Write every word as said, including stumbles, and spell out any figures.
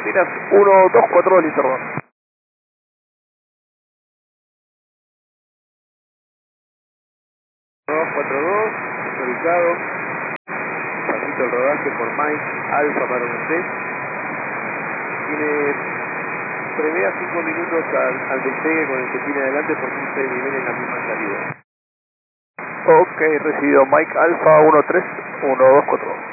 Turbinas uno dos cuatro dos, listo, Rodón. dos cuatro dos, autorizado. Pasito el rodaje por Mike Alfa para usted. Tiene, prevea cinco minutos al, al despegue con el que tiene adelante porque ustedes viven en la misma salida. Ok, recibido Mike Alfa uno tres uno dos cuatro dos.